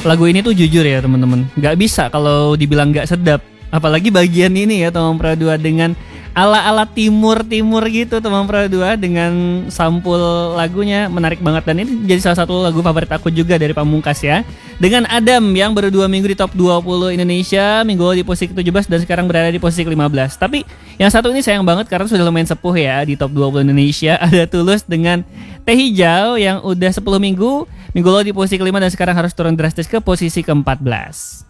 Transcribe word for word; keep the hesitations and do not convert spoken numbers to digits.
lagu ini tuh jujur ya teman-teman, nggak bisa kalau dibilang nggak sedap. Apalagi bagian ini ya Tomang Pradua dengan ala-ala timur-timur gitu Tomang Pradua dengan sampul lagunya menarik banget. Dan ini jadi salah satu lagu favorit aku juga dari Pamungkas ya. Dengan Adam yang baru dua minggu di top dua puluh Indonesia, minggu lalu di posisi tujuh belas dan sekarang berada di posisi lima belas. Tapi yang satu ini sayang banget karena sudah lumayan sepuh ya di top dua puluh Indonesia. Ada Tulus dengan Teh Hijau yang udah sepuluh minggu, minggu lalu di posisi kelima dan sekarang harus turun drastis ke posisi keempat belas.